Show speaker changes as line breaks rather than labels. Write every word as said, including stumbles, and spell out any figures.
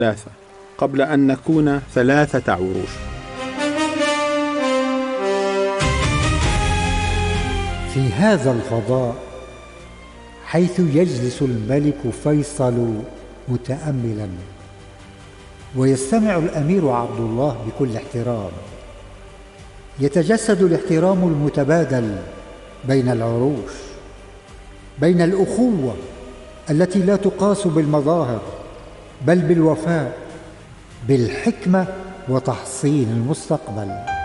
ثلاثة قبل أن نكون ثلاثة عروش.
في هذا الفضاء حيث يجلس الملك فيصل متأملا ويستمع الأمير عبد الله بكل احترام، يتجسد الاحترام المتبادل بين العروش، بين الأخوة التي لا تقاس بالمظاهر بل بالوفاء، بالحكمة وتحصين المستقبل.